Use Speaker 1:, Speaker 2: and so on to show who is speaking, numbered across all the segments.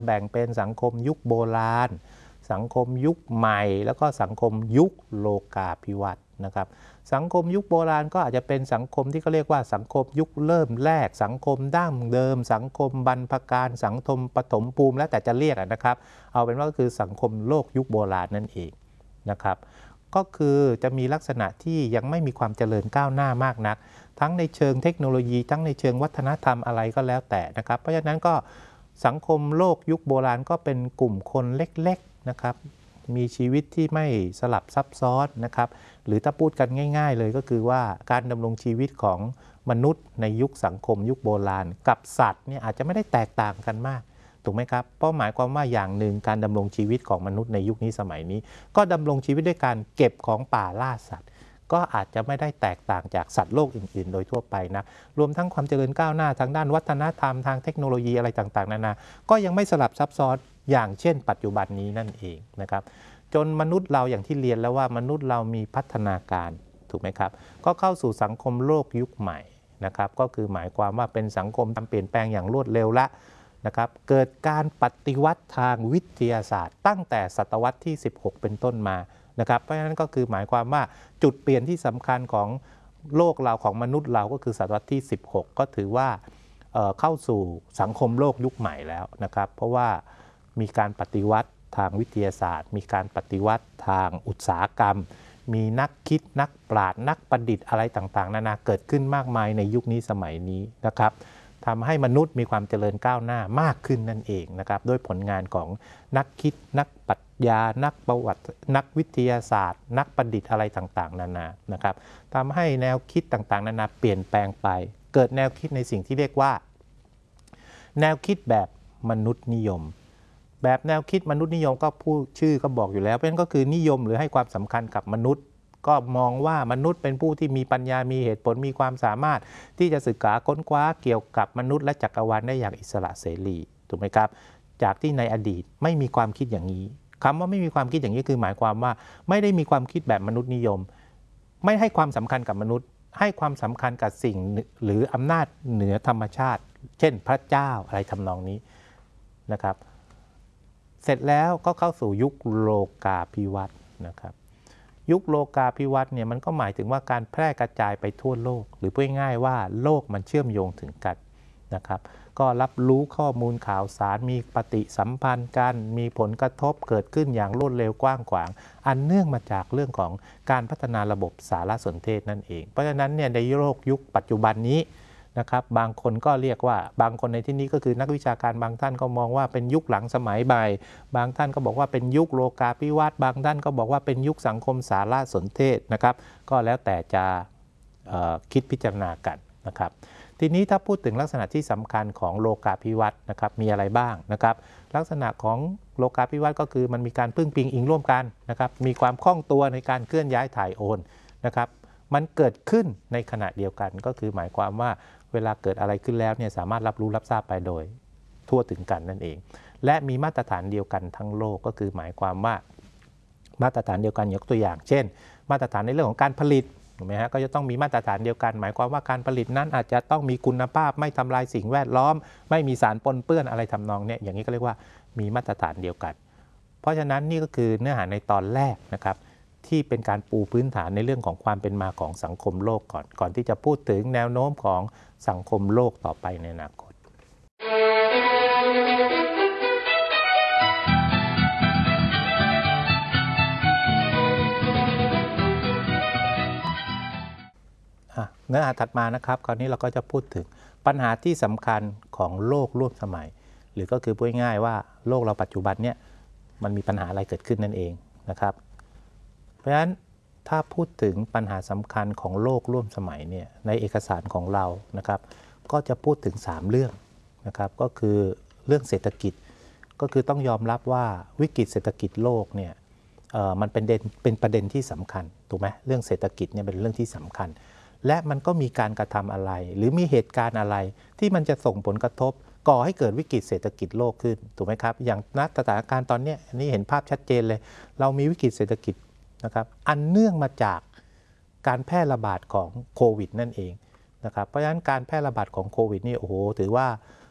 Speaker 1: แบ่งเป็นสังคมยุคโบราณสังคมยุคใหม่แล้วก็สังคมยุคโลกาภิวัตน์นะครับสังคมยุคโบราณก็อาจจะเป็นสังคมที่เขาเรียกว่าสังคมยุคเริ่มแรกสังคมดั้งเดิมสังคมบรรพกาลสังคมปฐมภูมิแล้วแต่จะเรียกนะครับเอาเป็นว่าก็คือสังคมโลกยุคโบราณนั่นเองนะครับก็คือจะมีลักษณะที่ยังไม่มีความเจริญก้าวหน้ามากนักทั้งในเชิงเทคโนโลยีทั้งในเชิงวัฒนธรรมอะไรก็แล้วแต่นะครับเพราะฉะนั้นก็สังคมโลกยุคโบราณก็เป็นกลุ่มคนเล็กๆนะครับมีชีวิตที่ไม่สลับซับซ้อนนะครับหรือถ้าพูดกันง่ายๆเลยก็คือว่าการดำรงชีวิตของมนุษย์ในยุคสังคมยุคโบราณกับสัตว์เนี่ยอาจจะไม่ได้แตกต่างกันมากถูกไหมครับเพราะหมายความว่าอย่างหนึ่งการดำรงชีวิตของมนุษย์ในยุคนี้สมัยนี้ก็ดำรงชีวิตด้วยการเก็บของป่าล่าสัตว์ก็อาจจะไม่ได้แตกต่างจากสัตว์โลกอื่นๆโดยทั่วไปนะรวมทั้งความเจริญก้าวหน้าทางด้านวัฒนธรรมทางเทคโนโลยีอะไรต่างๆนานาก็ยังไม่สลับซับซ้อนอย่างเช่นปัจจุบันนี้นั่นเองนะครับจนมนุษย์เราอย่างที่เรียนแล้วว่ามนุษย์เรามีพัฒนาการถูกไหมครับก็เข้าสู่สังคมโลกยุคใหม่นะครับก็คือหมายความว่าเป็นสังคมเปลี่ยนแปลงอย่างรวดเร็วละนะครับเกิดการปฏิวัติทางวิทยาศาสตร์ตั้งแต่ศตวรรษที่16เป็นต้นมานะครับเพราะฉะนั้นก็คือหมายความว่าจุดเปลี่ยนที่สำคัญของโลกเราของมนุษย์เราก็คือศตวรรษที่16ก็ถือว่าเข้าสู่สังคมโลกยุคใหม่แล้วนะครับเพราะว่ามีการปฏิวัติทางวิทยาศาสตร์มีการปฏิวัติทางอุตสาหกรรมมีนักคิดนักปราชญ์นักประดิษฐ์อะไรต่างๆนานาเกิดขึ้นมากมายในยุคนี้สมัยนี้นะครับทำให้มนุษย์มีความเจริญก้าวหน้ามากขึ้นนั่นเองนะครับด้วยผลงานของนักคิดนักปรัชญานักประวัตินักวิทยาศาสตร์นักประดิษฐ์อะไรต่างๆนานานะครับทำให้แนวคิดต่างๆนานาเปลี่ยนแปลงไปเกิดแนวคิดในสิ่งที่เรียกว่าแนวคิดแบบมนุษย์นิยมแบบแนวคิดมนุษย์นิยมก็พูดชื่อก็บอกอยู่แล้วเพราะฉะนั้นก็คือนิยมหรือให้ความสำคัญกับมนุษย์ก็มองว่ามนุษย์เป็นผู้ที่มีปัญญามีเหตุผลมีความสามารถที่จะศึกษาค้นคว้าเกี่ยวกับมนุษย์และจักรวาลได้อย่างอิสระเสรีถูกไหมครับจากที่ในอดีตไม่มีความคิดอย่างนี้คำว่าไม่มีความคิดอย่างนี้คือหมายความว่าไม่ได้มีความคิดแบบมนุษย์นิยมไม่ให้ความสำคัญกับมนุษย์ให้ความสำคัญกับสิ่งหรืออำนาจเหนือธรรมชาติเช่นพระเจ้าอะไรทำนองนี้นะครับเสร็จแล้วก็เข้าสู่ยุคโลกาภิวัตน์นะครับยุคโลกาภิวัตน์เนี่ยมันก็หมายถึงว่าการแพร่กระจายไปทั่วโลกหรือพูดง่ายๆว่าโลกมันเชื่อมโยงถึงกันนะครับก็รับรู้ข้อมูลข่าวสารมีปฏิสัมพันธ์กันมีผลกระทบเกิดขึ้นอย่างรวดเร็วกว้างขวางอันเนื่องมาจากเรื่องของการพัฒนาระบบสารสนเทศนั่นเองเพราะฉะนั้นเนี่ยในโลกยุคปัจจุบันนี้นะครับบางคนก็เรียกว่าบางคนในที่นี้ก็คือนักวิชาการบางท่านก็มองว่าเป็นยุคหลังสมัยใหม่บางท่านก็บอกว่าเป็นยุคโลกาภิวัตน์บางท่านก็บอกว่าเป็นยุคสังคมสารสนเทศนะครับก็แล้วแต่จะคิดพิจารณากันนะครับทีนี้ถ้าพูดถึงลักษณะที่สำคัญของโลกาภิวัตน์นะครับมีอะไรบ้างนะครับลักษณะของโลกาภิวัตน์ก็คือมันมีการพึ่งพิงอิงร่วมกันนะครับมีความคล่องตัวในการเคลื่อนย้ายถ่ายโอนนะครับมันเกิดขึ้นในขณะเดียวกันก็คือหมายความว่าเวลาเกิดอะไรขึ้นแล้วเนี่ยสามารถรับรู้รับทราบไปโดยทั่วถึงกันนั่นเองและมีมาตรฐานเดียวกันทั้งโลกก็คือหมายความว่ามาตรฐานเดียวกันยกตัวอย่างเช่นมาตรฐานในเรื่องของการผลิตถูกไหมฮะก็จะต้องมีมาตรฐานเดียวกันหมายความว่าการผลิตนั้นอาจจะต้องมีคุณภาพไม่ทำลายสิ่งแวดล้อมไม่มีสารปนเปื้อนอะไรทำนองเนี่ยอย่างนี้ก็เรียกว่ามีมาตรฐานเดียวกันเพราะฉะนั้นนี่ก็คือเนื้อหาในตอนแรกนะครับที่เป็นการปูพื้นฐานในเรื่องของความเป็นมาของสังคมโลกก่อนที่จะพูดถึงแนวโน้มของสังคมโลกต่อไปในอนาคตเนื้อหาถัดมานะครับคราวนี้เราก็จะพูดถึงปัญหาที่สำคัญของโลกร่วมสมัยหรือก็คือพูดง่ายๆว่าโลกเราปัจจุบันเนี่ยมันมีปัญหาอะไรเกิดขึ้นนั่นเองนะครับเพราะฉะนั้นถ้าพูดถึงปัญหาสำคัญของโลกร่วมสมัยเนี่ยในเอกสารของเรานะครับก็จะพูดถึง3เรื่องนะครับก็คือเรื่องเศรษฐกิจก็คือต้องยอมรับว่าวิกฤตเศรษฐกิจโลกเนี่ยมันเป็นประเด็นที่สำคัญถูกไหมเรื่องเศรษฐกิจเนี่ยเป็นเรื่องที่สำคัญและมันก็มีการกระทำอะไรหรือมีเหตุการณ์อะไรที่มันจะส่งผลกระทบก่อให้เกิดวิกฤตเศรษฐกิจโลกขึ้นถูกไหมครับอย่างณสถานการณ์ตอนนี้อันนี้เห็นภาพชัดเจนเลยเรามีวิกฤตเศรษฐกิจนะครับอันเนื่องมาจากการแพร่ระบาดของโควิดนั่นเองนะครับเพราะฉะนั้นการแพร่ระบาดของโควิดนี่โอ้โหถือว่า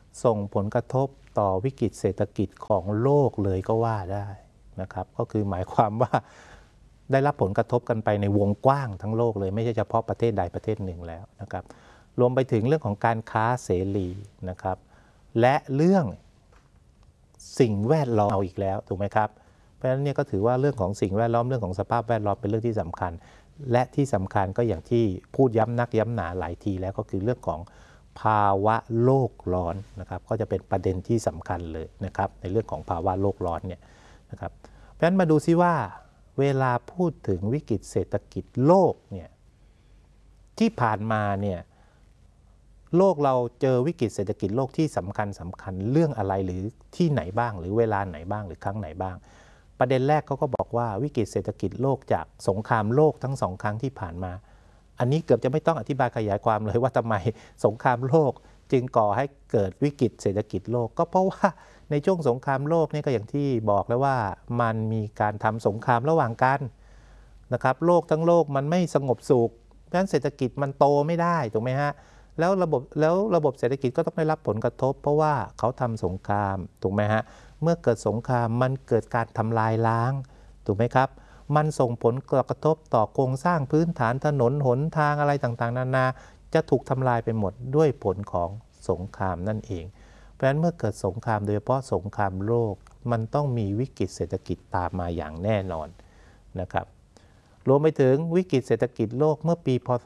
Speaker 1: ส่งผลกระทบต่อวิกฤตเศรษฐกิจของโลกเลยก็ว่าได้นะครับก็คือหมายความว่าได้รับผลกระทบกันไปในวงกว้างทั้งโลกเลยไม่ใช่เฉพาะประเทศใดประเทศหนึ่งแล้วนะครับรวมไปถึงเรื่องของการค้าเสรีนะครับและเรื่องสิ่งแวดล้อมเอาอีกแล้วถูกไหมครับเพราะฉะนั้นเนี่ยก็ถือว่าเรื่องของสิ่งแวดล้อมเรื่องของสภาพแวดล้อมเป็นเรื่องที่สำคัญและที่สำคัญก็อย่างที่พูดย้ำนักย้ำหนาหลายทีแล้วก็คือเรื่องของภาวะโลกร้อนนะครับก็จะเป็นประเด็นที่สำคัญเลยนะครับในเรื่องของภาวะโลกร้อนเนี่ยนะครับเพราะฉะนั้นมาดูซิว่าเวลาพูดถึงวิกฤตเศรษฐกิจโลกเนี่ยที่ผ่านมาเนี่ยโลกเราเจอวิกฤตเศรษฐกิจโลกที่สำคัญเรื่องอะไรหรือที่ไหนบ้างหรือเวลาไหนบ้างหรือครั้งไหนบ้างประเด็นแรกเขาก็บอกว่าวิกฤตเศรษฐกิจโลกจากสงครามโลกทั้งสองครั้งที่ผ่านมาอันนี้เกือบจะไม่ต้องอธิบายขยายความเลยว่าทำไมสงครามโลกจึงก่อให้เกิดวิกฤตเศรษฐกิจโลกก็เพราะว่าในช่วงสงครามโลกนี่ก็อย่างที่บอกแล้วว่ามันมีการทำสงครามระหว่างกันนะครับโลกทั้งโลกมันไม่สงบสุขเพราะฉะนั้นเศรษฐกิจมันโตไม่ได้ถูกไหมฮะแล้วระบบเศรษฐกิจก็ต้องได้รับผลกระทบเพราะว่าเขาทำสงครามถูกไหมฮะเมื่อเกิดสงครามมันเกิดการทำลายล้างถูกไหมครับมันส่งผลกระทบต่อโครงสร้างพื้นฐานถนนหนทางอะไรต่างๆนานาจะถูกทำลายไปหมดด้วยผลของสงครามนั่นเองเพราะฉะนั้นเมื่อเกิดสงครามโดยเฉพาะสงครามโลกมันต้องมีวิกฤตเศรษฐกิจตามมาอย่างแน่นอนนะครับรวมไปถึงวิกฤตเศรษฐกิจโลกเมื่อปีพ.ศ.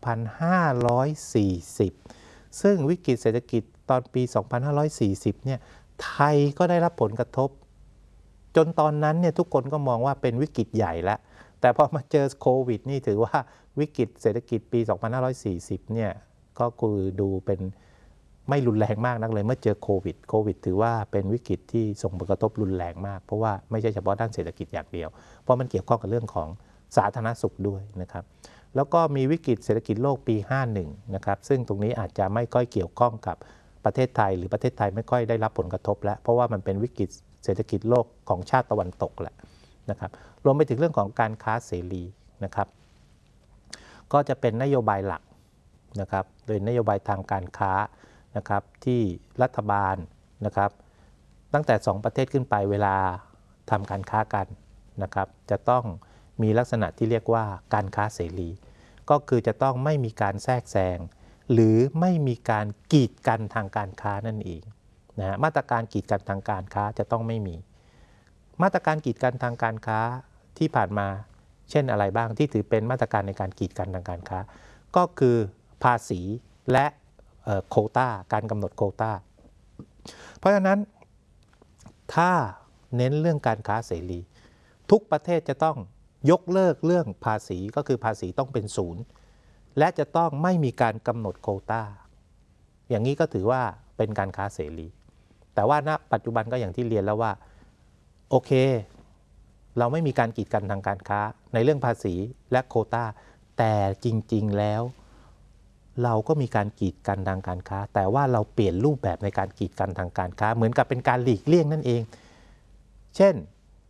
Speaker 1: 2540ซึ่งวิกฤตเศรษฐกิจตอนปี 2540เนี่ยไทยก็ได้รับผลกระทบจนตอนนั้นเนี่ยทุกคนก็มองว่าเป็นวิกฤตใหญ่แล้วแต่พอมาเจอโควิดนี่ถือว่าวิกฤตเศรษฐกิจปี 2540เนี่ยก็คือดูเป็นไม่รุนแรงมากนักเลยเมื่อเจอโควิดถือว่าเป็นวิกฤตที่ส่งผลกระทบรุนแรงมากเพราะว่าไม่ใช่เฉพาะด้านเศรษฐกิจอย่างเดียวเพราะมันเกี่ยวข้องกับเรื่องของสาธารณสุขด้วยนะครับแล้วก็มีวิกฤตเศรษฐกิจโลกปี 51นะครับซึ่งตรงนี้อาจจะไม่ค่อยเกี่ยวข้องกับประเทศไทยหรือประเทศไทยไม่ค่อยได้รับผลกระทบแล้วเพราะว่ามันเป็นวิกฤตเศรษฐกิจโลกของชาติตะวันตกแหละนะครับรวมไปถึงเรื่องของการค้าเสรีนะครับก็จะเป็นนโยบายหลักนะครับโดยนโยบายทางการค้านะครับที่รัฐบาลนะครับตั้งแต่2ประเทศขึ้นไปเวลาทำการค้ากันนะครับจะต้องมีลักษณะที่เรียกว่าการค้าเสรีก็คือจะต้องไม่มีการแทรกแซงหรือไม่มีการกีดกันทางการค้านั่นเองนะมาตรการกีดกันทางการค้าจะต้องไม่มีมาตรการกีดกันทางการค้าที่ผ่านมาเช่นอะไรบ้างที่ถือเป็นมาตรการในการกีดกันทางการค้าก็คือภาษีและโควต้าการกำหนดโควต้าเพราะฉะนั้นถ้าเน้นเรื่องการค้าเสรีทุกประเทศจะต้องยกเลิกเรื่องภาษีก็คือภาษีต้องเป็นศูนย์และจะต้องไม่มีการกำหนดโควต้าอย่างนี้ก็ถือว่าเป็นการค้าเสรีแต่ว่าณปัจจุบันก็อย่างที่เรียนแล้วว่าโอเคเราไม่มีการกีดกันทางการค้าในเรื่องภาษีและโควต้าแต่จริงๆแล้วเราก็มีการกีดกันทางการค้าแต่ว่าเราเปลี่ยนรูปแบบในการกีดกันทางการค้าเหมือนกับเป็นการหลีกเลี่ยงนั่นเองเช่น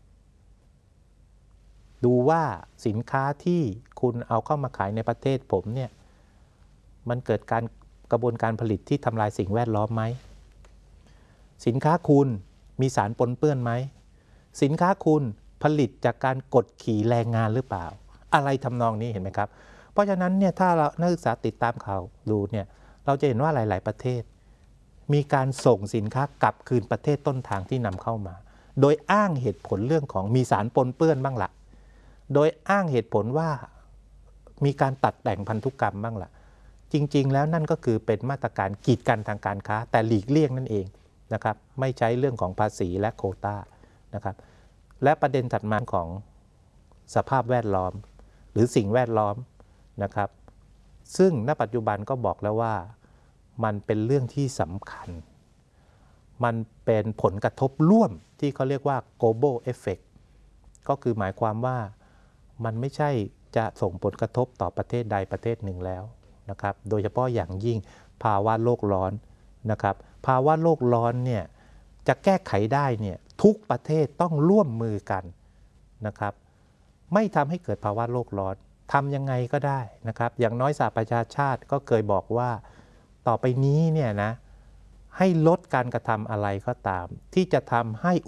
Speaker 1: ดูว่าสินค้าที่คุณเอาเข้ามาขายในประเทศผมเนี่ยมันเกิดการกระบวนการผลิตที่ทำลายสิ่งแวดล้อมไหมสินค้าคุณมีสารปนเปื้อนไหมสินค้าคุณผลิตจากการกดขี่แรงงานหรือเปล่าอะไรทำนองนี้เห็นไหมครับเพราะฉะนั้นเนี่ยถ้าเรานักศึกษาติดตามข่าวดูเนี่ยเราจะเห็นว่าหลายๆประเทศมีการส่งสินค้ากลับคืนประเทศต้นทางที่นำเข้ามาโดยอ้างเหตุผลเรื่องของมีสารปนเปื้อนบ้างละโดยอ้างเหตุผลว่ามีการตัดแต่งพันธุกรรมบ้างละจริงๆแล้วนั่นก็คือเป็นมาตรการกีดกันทางการค้าแต่หลีกเลี่ยงนั่นเองนะครับไม่ใช้เรื่องของภาษีและโควต้านะครับและประเด็นถัดมาของสภาพแวดล้อมหรือสิ่งแวดล้อมนะครับซึ่งณปัจจุบันก็บอกแล้วว่ามันเป็นเรื่องที่สำคัญมันเป็นผลกระทบร่วมที่เขาเรียกว่า global effect ก็คือหมายความว่ามันไม่ใช่จะส่งผลกระทบต่อประเทศใดประเทศหนึ่งแล้วนะครับโดยเฉพาะอย่างยิ่งภาวะโลกร้อนนะครับภาวะโลกร้อนเนี่ยจะแก้ไขได้เนี่ยทุกประเทศต้องร่วมมือกันนะครับไม่ทำให้เกิดภาวะโลกร้อนทำยังไงก็ได้นะครับอย่างน้อยสหประชาชาติก็เคยบอกว่าต่อไปนี้เนี่ยนะให้ลดการกระทำอะไรก็ตามที่จะทำให้